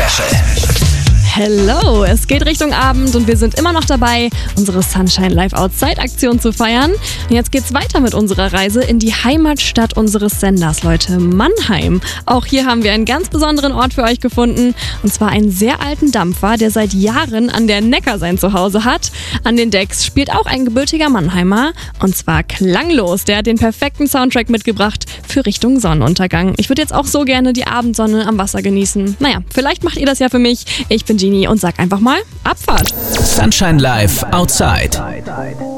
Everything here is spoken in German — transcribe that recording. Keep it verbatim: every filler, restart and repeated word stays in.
Special. Hello, es geht Richtung Abend und wir sind immer noch dabei, unsere Sunshine Live Outside Aktion zu feiern. Und jetzt geht's weiter mit unserer Reise in die Heimatstadt unseres Senders, Leute, Mannheim. Auch hier haben wir einen ganz besonderen Ort für euch gefunden, und zwar einen sehr alten Dampfer, der seit Jahren an der Neckar sein Zuhause hat. An den Decks spielt auch ein gebürtiger Mannheimer, und zwar Klanglos. Der hat den perfekten Soundtrack mitgebracht für Richtung Sonnenuntergang. Ich würde jetzt auch so gerne die Abendsonne am Wasser genießen. Naja, vielleicht macht ihr das ja für mich. Ich bin Genie und sag einfach mal Abfahrt. Sunshine Live Outside.